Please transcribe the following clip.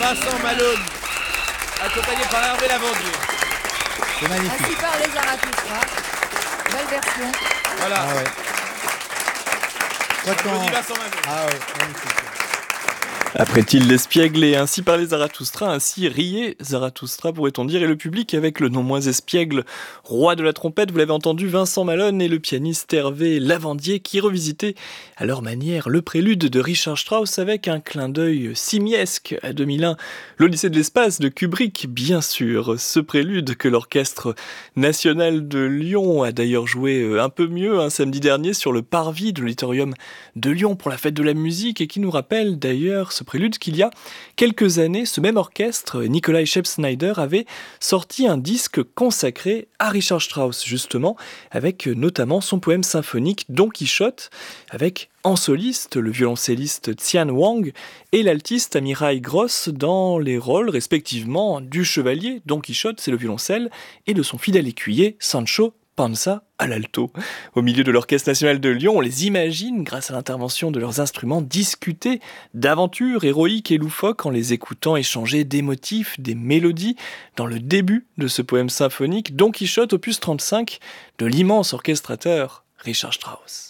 Vincent Malone, accompagné par Hervé Lavandier. C'est magnifique. Ainsi par les Zarathustra. Belle version. Voilà. Ah ouais. Applaudis Vincent Malone. Ah ouais, magnifique. Après-il l'espiègle et ainsi parlait Zarathustra, ainsi riait Zarathustra, pourrait-on dire, et le public avec le non moins espiègle roi de la trompette, vous l'avez entendu, Vincent Malone et le pianiste Hervé Lavandier qui revisitaient à leur manière le prélude de Richard Strauss avec un clin d'œil simiesque à 2001, l'Odyssée de l'espace de Kubrick, bien sûr. Ce prélude que l'Orchestre national de Lyon a d'ailleurs joué un peu mieux un samedi dernier sur le parvis de l'Auditorium de Lyon pour la fête de la musique et qui nous rappelle d'ailleurs ce prélude qu'il y a quelques années, ce même orchestre, Nikolai Scheib-Snyder, avait sorti un disque consacré à Richard Strauss, justement, avec notamment son poème symphonique Don Quichotte, avec en soliste le violoncelliste Tian Wang et l'altiste Amirai Gross dans les rôles respectivement du chevalier Don Quichotte, c'est le violoncelle, et de son fidèle écuyer Sancho Panza à l'alto. Au milieu de l'Orchestre national de Lyon, on les imagine, grâce à l'intervention de leurs instruments, discuter d'aventures héroïques et loufoques en les écoutant échanger des motifs, des mélodies, dans le début de ce poème symphonique Don Quichotte opus 35 de l'immense orchestrateur Richard Strauss.